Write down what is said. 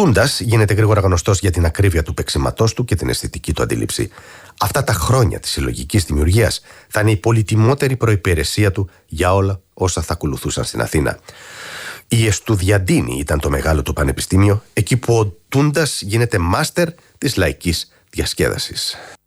Τούντας γίνεται γρήγορα γνωστός για την ακρίβεια του παίξηματός του και την αισθητική του αντίληψη. Αυτά τα χρόνια της συλλογικής δημιουργίας θα είναι η πολυτιμότερη προϋπηρεσία του για όλα όσα θα ακολουθούσαν στην Αθήνα. Η Εστουδιαντίνη ήταν το μεγάλο του πανεπιστήμιο, εκεί που ο Τούντας γίνεται μάστερ της λαϊκής διασκέδασης.